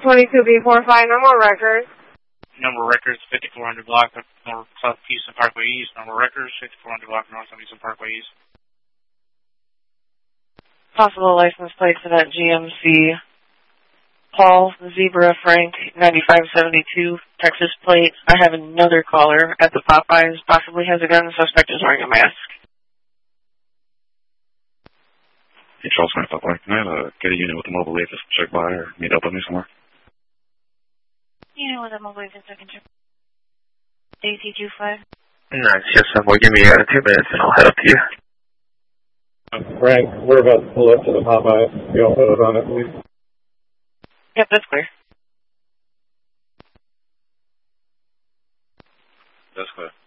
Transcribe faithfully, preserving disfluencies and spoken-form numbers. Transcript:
twenty-two B forty-five, number records. Number records, fifty-four hundred block, North South Houston Parkway East. Number records, fifty-four hundred block, North South Houston Parkway East. Possible license plate for that G M C. Paul, Zebra, Frank, ninety-five seventy-two, Texas plate. I have another caller at the Popeyes, possibly has a gun. The suspect is wearing a mask. Hey, Charles Smith, Popeye. Can I have a, get a unit with a mobile vehicle check by or meet up with me somewhere? Unit with a mobile vehicle check. A C two five. Nice, yes, sir. Well, give me uh, two minutes and I'll head up to you. Frank, we're about to pull up to the Popeye. You all put it on it, please. Yep, that's clear. That's clear.